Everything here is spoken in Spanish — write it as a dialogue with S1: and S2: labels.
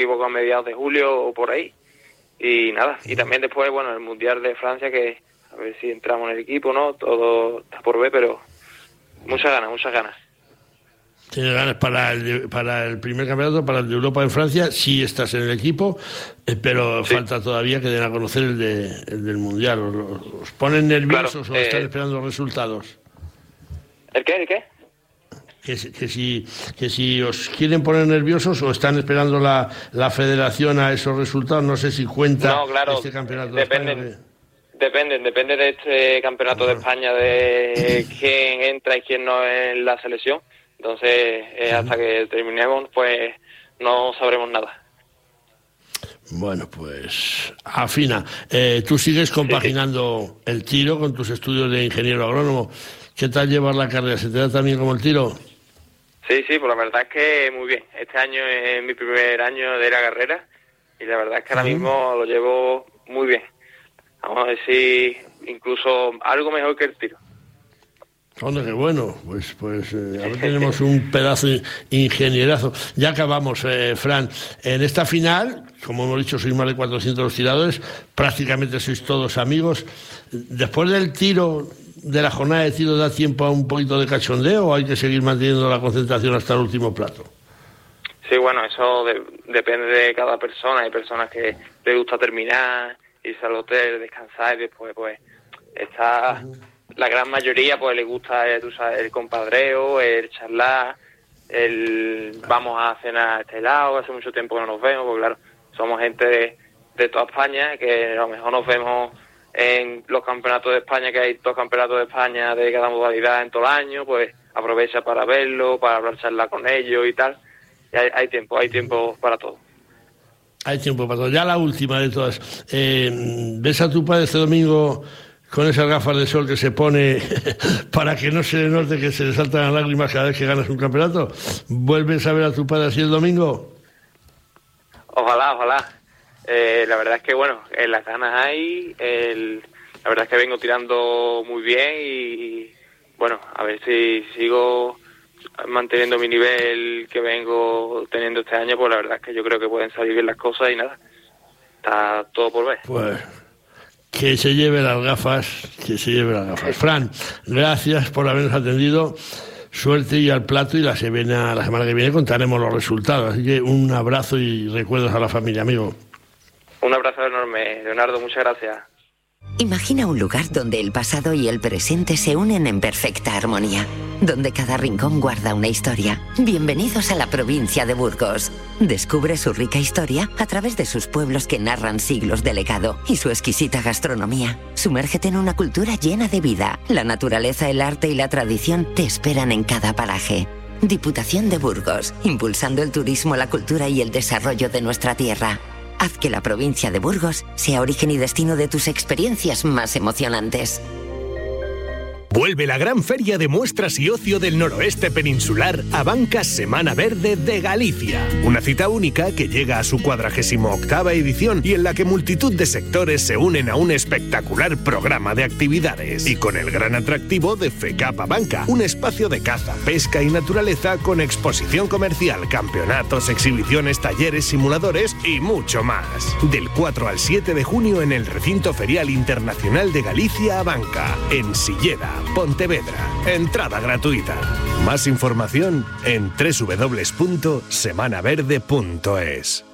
S1: equivoco, a mediados de julio o por ahí. Y nada, y también después, bueno, el Mundial de Francia, que a ver si entramos en el equipo, ¿no? Todo está por ver, pero muchas ganas.
S2: Tienes ganas para el primer campeonato, para el de Europa en Francia, sí estás en el equipo, pero sí, falta todavía que den a conocer el del Mundial. ¿Os ponen nerviosos, claro, o están esperando los resultados?
S1: ¿El qué?
S2: Que si os quieren poner nerviosos o están esperando la federación a esos resultados. No sé si cuenta este campeonato de España.
S1: Depende de este campeonato de España, de quién entra y quién no en la selección. Entonces, hasta que terminemos, pues no sabremos nada.
S2: Bueno, pues afina. Tú sigues compaginando el tiro con tus estudios de ingeniero agrónomo. ¿Qué tal llevar la carrera? ¿Se te da también como el tiro?
S1: Sí, pues la verdad es que muy bien. Este año es mi primer año de la carrera y la verdad es que ahora mismo lo llevo muy bien. Vamos a ver si incluso algo mejor que el tiro.
S2: Hombre, qué bueno. Pues ahora tenemos un pedazo de ingenierazo. Ya acabamos, Fran. En esta final, como hemos dicho, sois más de 400 los tiradores, prácticamente sois todos amigos. Después del tiro, de la jornada de tiro, ¿da tiempo a un poquito de cachondeo o hay que seguir manteniendo la concentración hasta el último plato?
S1: Sí, bueno, eso depende de cada persona. Hay personas que les gusta terminar, irse al hotel, descansar y después pues está... La gran mayoría pues le gusta el compadreo, el charlar, vamos a cenar a este lado, hace mucho tiempo que no nos vemos, porque claro, somos gente de toda España, que a lo mejor nos vemos en los campeonatos de España, que hay 2 campeonatos de España de cada modalidad en todo el año, pues aprovecha para verlo, para hablar, charlar con ellos y tal. Y hay tiempo para todo.
S2: Hay tiempo para todo. Ya la última de todas. ¿Ves a tu padre este domingo con esas gafas de sol que se pone para que no se le note que se le saltan las lágrimas cada vez que ganas un campeonato? ¿Vuelves a ver a tu padre así el domingo?
S1: Ojalá. La verdad es que, bueno, las ganas hay. La verdad es que vengo tirando muy bien y, bueno, a ver si sigo manteniendo mi nivel que vengo teniendo este año, pues la verdad es que yo creo que pueden salir bien las cosas y nada. Está todo por ver.
S2: Pues... Que se lleve las gafas. Fran, gracias por habernos atendido. Suerte y al plato, y la semana que viene contaremos los resultados. Así que un abrazo y recuerdos a la familia, amigo.
S1: Un abrazo enorme, Leonardo, muchas gracias.
S3: Imagina un lugar donde el pasado y el presente se unen en perfecta armonía, donde cada rincón guarda una historia. Bienvenidos a la provincia de Burgos. Descubre su rica historia a través de sus pueblos que narran siglos de legado y su exquisita gastronomía. Sumérgete en una cultura llena de vida. La naturaleza, el arte y la tradición te esperan en cada paraje. Diputación de Burgos, impulsando el turismo, la cultura y el desarrollo de nuestra tierra. Haz que la provincia de Burgos sea origen y destino de tus experiencias más emocionantes.
S4: Vuelve la gran feria de muestras y ocio del noroeste peninsular a Abanca Semana Verde de Galicia. Una cita única que llega a su 48ª edición y en la que multitud de sectores se unen a un espectacular programa de actividades. Y con el gran atractivo de FECAP Abanca, un espacio de caza, pesca y naturaleza con exposición comercial, campeonatos, exhibiciones, talleres, simuladores y mucho más. Del 4 al 7 de junio en el Recinto Ferial Internacional de Galicia Abanca, en Silleda, Pontevedra. Entrada gratuita. Más información en www.semanaverde.es.